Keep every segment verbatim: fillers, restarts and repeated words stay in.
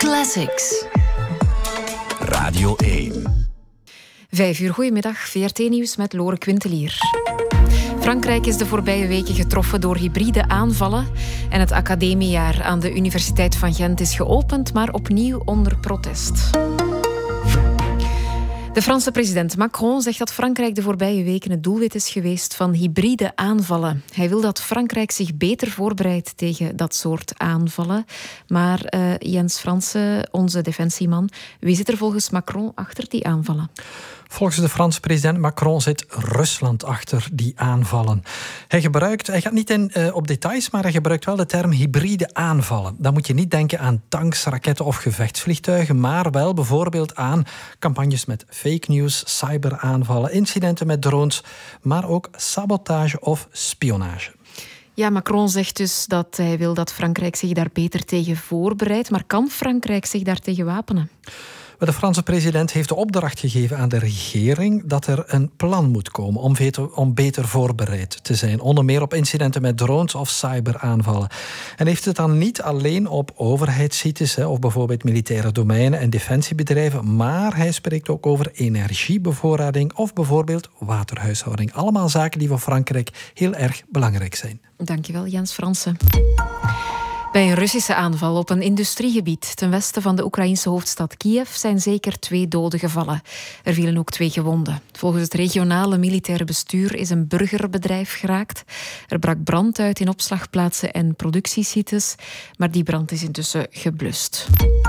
Classics. Radio één. Vijf uur, goedemiddag. V R T-nieuws met Lore Quintelier. Frankrijk is de voorbije weken getroffen door hybride aanvallen en het academiejaar aan de Universiteit van Gent is geopend, maar opnieuw onder protest. De Franse president Macron zegt dat Frankrijk de voorbije weken het doelwit is geweest van hybride aanvallen. Hij wil dat Frankrijk zich beter voorbereidt tegen dat soort aanvallen. Maar uh, Jens Franse, onze defensieman, wie zit er volgens Macron achter die aanvallen? Volgens de Franse president Macron zit Rusland achter die aanvallen. Hij, gebruikt, hij gaat niet in uh, op details, maar hij gebruikt wel de term hybride aanvallen. Dan moet je niet denken aan tanks, raketten of gevechtsvliegtuigen, maar wel bijvoorbeeld aan campagnes met fake news, cyberaanvallen, incidenten met drones, maar ook sabotage of spionage. Ja, Macron zegt dus dat hij wil dat Frankrijk zich daar beter tegen voorbereidt. Maar kan Frankrijk zich daartegen wapenen? De Franse president heeft de opdracht gegeven aan de regering dat er een plan moet komen om beter, om beter voorbereid te zijn. Onder meer op incidenten met drones of cyberaanvallen. En heeft het dan niet alleen op overheidssites of bijvoorbeeld militaire domeinen en defensiebedrijven, maar hij spreekt ook over energiebevoorrading of bijvoorbeeld waterhuishouding. Allemaal zaken die voor Frankrijk heel erg belangrijk zijn. Dankjewel, Jens Franse. Bij een Russische aanval op een industriegebied ten westen van de Oekraïnse hoofdstad Kiev zijn zeker twee doden gevallen. Er vielen ook twee gewonden. Volgens het regionale militaire bestuur is een burgerbedrijf geraakt. Er brak brand uit in opslagplaatsen en productiesites, maar die brand is intussen geblust.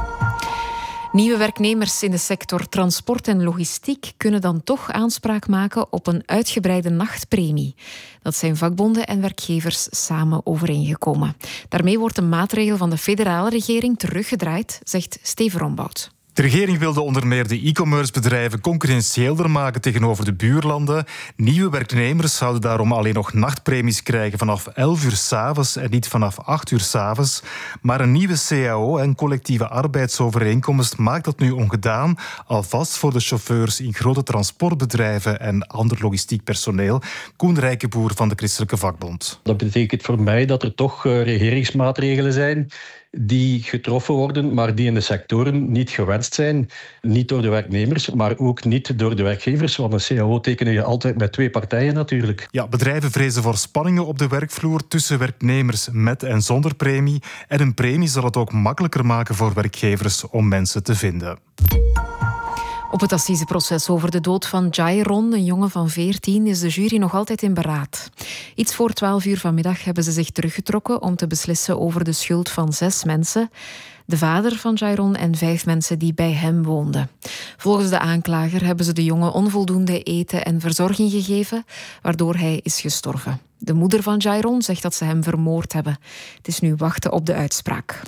Nieuwe werknemers in de sector transport en logistiek kunnen dan toch aanspraak maken op een uitgebreide nachtpremie. Dat zijn vakbonden en werkgevers samen overeengekomen. Daarmee wordt een maatregel van de federale regering teruggedraaid, zegt Steven Rombout. De regering wilde onder meer de e-commerce bedrijven concurrentiëler maken tegenover de buurlanden. Nieuwe werknemers zouden daarom alleen nog nachtpremies krijgen vanaf elf uur 's avonds en niet vanaf acht uur 's avonds. Maar een nieuwe C A O en collectieve arbeidsovereenkomst maakt dat nu ongedaan, alvast voor de chauffeurs in grote transportbedrijven en ander logistiek personeel. Koen Rijkenboer van de Christelijke Vakbond. Dat betekent voor mij dat er toch uh, regeringsmaatregelen zijn die getroffen worden, maar die in de sectoren niet gewenst zijn. Niet door de werknemers, maar ook niet door de werkgevers. Want een C A O tekenen je altijd met twee partijen natuurlijk. Ja, bedrijven vrezen voor spanningen op de werkvloer tussen werknemers met en zonder premie. En een premie zal het ook makkelijker maken voor werkgevers om mensen te vinden. Op het assiseproces over de dood van Jairon, een jongen van veertien, is de jury nog altijd in beraad. Iets voor twaalf uur vanmiddag hebben ze zich teruggetrokken om te beslissen over de schuld van zes mensen. De vader van Jairon en vijf mensen die bij hem woonden. Volgens de aanklager hebben ze de jongen onvoldoende eten en verzorging gegeven, waardoor hij is gestorven. De moeder van Jairon zegt dat ze hem vermoord hebben. Het is nu wachten op de uitspraak.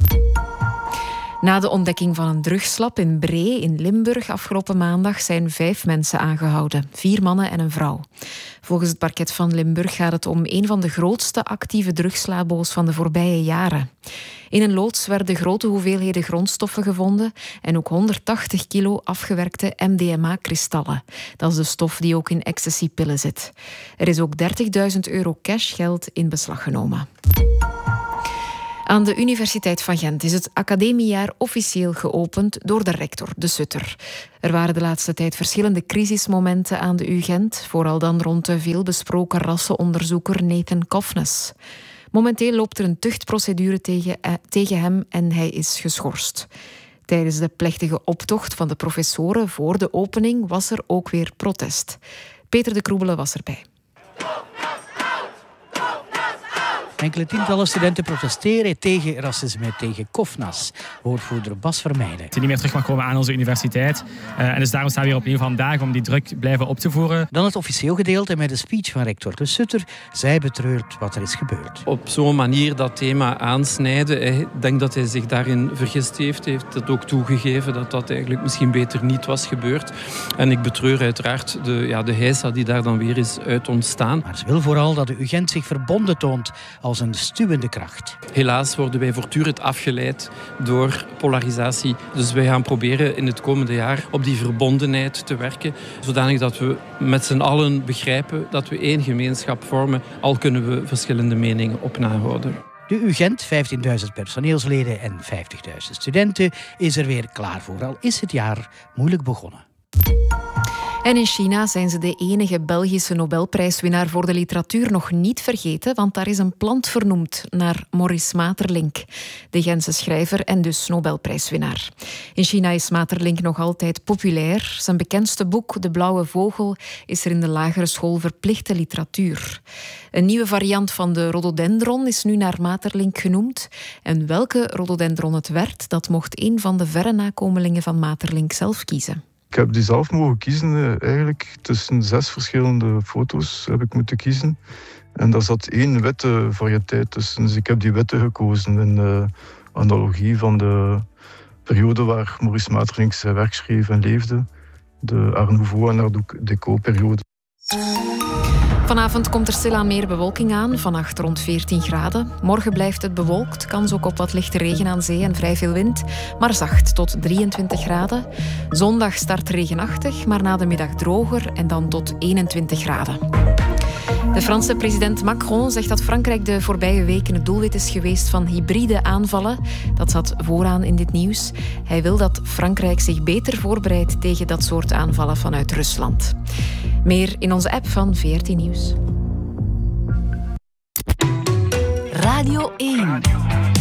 Na de ontdekking van een drugslab in Bree in Limburg afgelopen maandag zijn vijf mensen aangehouden. Vier mannen en een vrouw. Volgens het parket van Limburg gaat het om een van de grootste actieve drugslabo's van de voorbije jaren. In een loods werden grote hoeveelheden grondstoffen gevonden en ook honderdtachtig kilo afgewerkte M D M A-kristallen. Dat is de stof die ook in ecstasy-pillen zit. Er is ook dertigduizend euro cashgeld in beslag genomen. Aan de Universiteit van Gent is het academiejaar officieel geopend door de rector, de Sutter. Er waren de laatste tijd verschillende crisismomenten aan de U Gent, vooral dan rond de veelbesproken rassenonderzoeker Nathan Kofnes. Momenteel loopt er een tuchtprocedure tegen, eh, tegen hem en hij is geschorst. Tijdens de plechtige optocht van de professoren voor de opening was er ook weer protest. Peter de Kroebele was erbij. Enkele tientallen studenten protesteren tegen racisme, tegen Kofnas. Woordvoerder Bas Vermeijden. Dat hij niet meer terug mag komen aan onze universiteit. Uh, en dus daarom staan we hier opnieuw vandaag om die druk blijven op te voeren. Dan het officieel gedeelte met de speech van rector de Sutter. Zij betreurt wat er is gebeurd. Op zo'n manier dat thema aansnijden. Ik denk dat hij zich daarin vergist heeft. Hij heeft het ook toegegeven dat dat eigenlijk misschien beter niet was gebeurd. En ik betreur uiteraard de, ja, de heisa die daar dan weer is uit ontstaan. Maar ze wil vooral dat de U Gent zich verbonden toont als een stuwende kracht. Helaas worden wij voortdurend afgeleid door polarisatie. Dus wij gaan proberen in het komende jaar op die verbondenheid te werken, zodanig dat we met z'n allen begrijpen dat we één gemeenschap vormen, al kunnen we verschillende meningen op nahouden. De U Gent, vijftienduizend personeelsleden en vijftigduizend studenten, is er weer klaar voor, al is het jaar moeilijk begonnen. En in China zijn ze de enige Belgische Nobelprijswinnaar voor de literatuur nog niet vergeten, want daar is een plant vernoemd naar Maurice Maeterlinck, de Gentse schrijver en dus Nobelprijswinnaar. In China is Maeterlinck nog altijd populair. Zijn bekendste boek, De Blauwe Vogel, is er in de lagere school verplichte literatuur. Een nieuwe variant van de rhododendron is nu naar Maeterlinck genoemd. En welke rhododendron het werd, dat mocht een van de verre nakomelingen van Maeterlinck zelf kiezen. Ik heb die zelf mogen kiezen, eigenlijk. Tussen zes verschillende foto's heb ik moeten kiezen. En daar zat één witte variëteit tussen. Dus ik heb die witte gekozen in de analogie van de periode waar Maurice Maeterlinck zijn werk schreef en leefde. De Art Nouveau en Art Déco-periode. Vanavond komt er stilaan meer bewolking aan, vannacht rond veertien graden. Morgen blijft het bewolkt, kans ook op wat lichte regen aan zee en vrij veel wind, maar zacht tot drieëntwintig graden. Zondag start regenachtig, maar na de middag droger en dan tot eenentwintig graden. De Franse president Macron zegt dat Frankrijk de voorbije weken het doelwit is geweest van hybride aanvallen. Dat zat vooraan in dit nieuws. Hij wil dat Frankrijk zich beter voorbereidt tegen dat soort aanvallen vanuit Rusland. Meer in onze app van V R T Nieuws. Radio één.